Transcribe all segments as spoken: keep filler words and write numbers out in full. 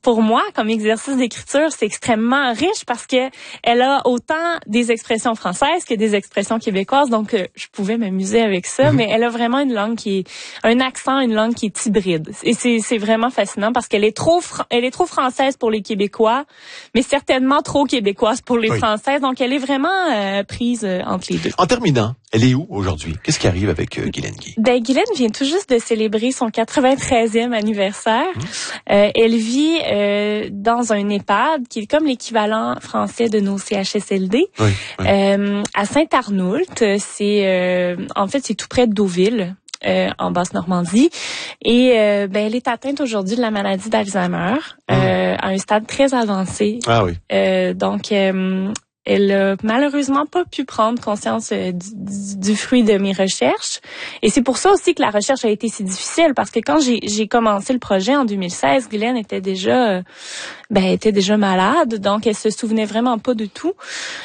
pour moi, comme exercice d'écriture, c'est extrêmement riche parce que elle a autant des expressions françaises que des expressions québécoises. Donc, euh, je pouvais m'amuser avec ça, mm-hmm. mais elle a vraiment une langue qui est, un accent, une langue qui est hybride. Et c'est, c'est vraiment fascinant parce qu'elle est trop, fr- elle est trop française pour les Québécois, mais certainement trop québécoise pour les oui. Françaises. Donc, elle est vraiment euh, prise euh, entre les deux. En terminant, elle est où aujourd'hui? Qu'est-ce qui arrive avec euh, Guylaine Guy? Ben, Guylaine vient tout juste de célébrer son quatre-vingt-treizième anniversaire. Mmh. Euh, elle vit euh, dans un EHPAD qui est comme l'équivalent français de nos C H S L D. Oui, oui. Euh, à Saint-Arnoult, c'est euh, en fait c'est tout près de Deauville. Euh, en Basse-Normandie. Et euh, ben, elle est atteinte aujourd'hui de la maladie d'Alzheimer mmh. euh, à un stade très avancé. Ah oui. Euh, donc, euh, elle a malheureusement pas pu prendre conscience euh, du, du, du fruit de mes recherches. Et c'est pour ça aussi que la recherche a été si difficile, parce que quand j'ai, j'ai commencé le projet en deux mille seize, Guylaine était déjà, euh, ben, était déjà malade, donc elle se souvenait vraiment pas de tout.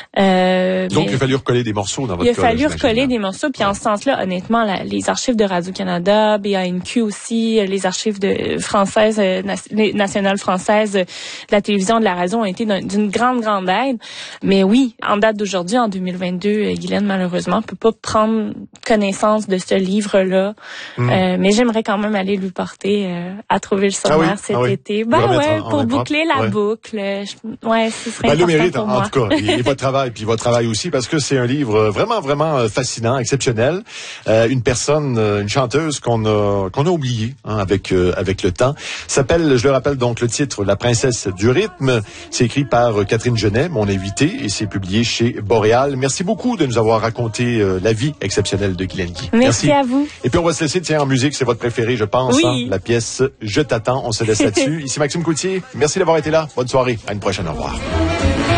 Euh, donc il a fallu recoller des morceaux dans votre Il a fallu recoller des morceaux, puis ouais. en ce sens-là, honnêtement, la, les archives de Radio-Canada, B A N Q aussi, les archives de françaises, euh, nationales françaises, de la télévision, de la radio ont été d'une grande, grande aide. Mais oui, en date d'aujourd'hui, en deux mille vingt-deux, Guylaine, malheureusement, peut pas prendre connaissance de ce livre-là. Mmh. Euh, mais j'aimerais quand même aller lui porter euh, à trouver le sommaire ah oui, cet ah oui. été. Ben ouais, en, en pour boucler la ouais. boucle. Je, ouais, ce serait ben, important le mérite, pour en, moi. En tout cas, et votre travail, puis votre travail aussi, parce que c'est un livre vraiment, vraiment fascinant, exceptionnel. Euh, une personne, une chanteuse qu'on a qu'on a oubliée hein, avec euh, avec le temps. S'appelle, je le rappelle donc, le titre La princesse du rythme. C'est écrit par Catherine Genet, mon invitée, et c'est publié chez Boréal. Merci beaucoup de nous avoir raconté euh, la vie exceptionnelle de Guylaine Guy. Merci, Merci à vous. Et puis on va se laisser, tiens, en musique, c'est votre préféré, je pense, oui. hein, la pièce Je t'attends. On se laisse là-dessus. Ici Maxime Coutier. Merci d'avoir été là. Bonne soirée. À une prochaine. Au revoir.